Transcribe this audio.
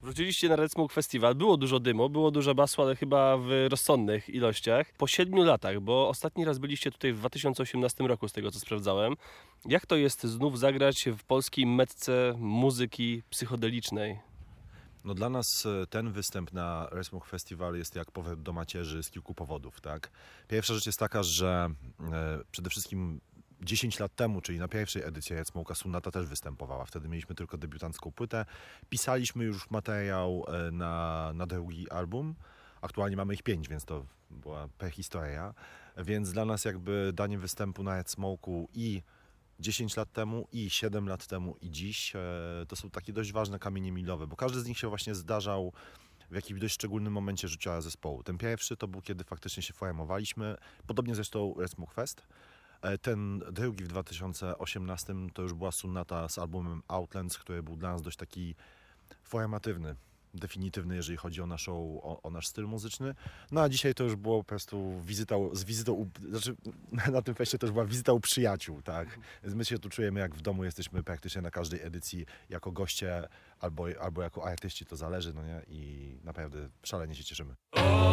Wróciliście na Red Smoke Festival. Było dużo dymu, było dużo basu, ale chyba w rozsądnych ilościach. Po 7 latach, bo ostatni raz byliście tutaj w 2018 roku, z tego co sprawdzałem. Jak to jest znów zagrać w polskiej metce muzyki psychodelicznej? No dla nas ten występ na Red Smoke Festival jest jak powrót do macierzy z kilku powodów, tak? Pierwsza rzecz jest taka, że przede wszystkim 10 lat temu, czyli na pierwszej edycji Red Smoke'a, Sonata też występowała. Wtedy mieliśmy tylko debiutancką płytę. Pisaliśmy już materiał na drugi album. Aktualnie mamy ich 5, więc to była prehistoria. Więc dla nas jakby danie występu na Red Smoke'u i 10 lat temu, i 7 lat temu, i dziś to są takie dość ważne kamienie milowe, bo każdy z nich się właśnie zdarzał w jakimś dość szczególnym momencie życia zespołu. Ten pierwszy to był, kiedy faktycznie się formowaliśmy, podobnie zresztą Red Smoke Fest. Ten drugi w 2018 to już była Sonata z albumem Outlands, który był dla nas dość taki formatywny, definitywny, jeżeli chodzi o nasz styl muzyczny. No a dzisiaj to już było po prostu znaczy na tym feście to już była wizyta u przyjaciół, tak? Więc my się tu czujemy jak w domu, jesteśmy praktycznie na każdej edycji jako goście albo jako artyści, to zależy, no nie? I naprawdę szalenie się cieszymy.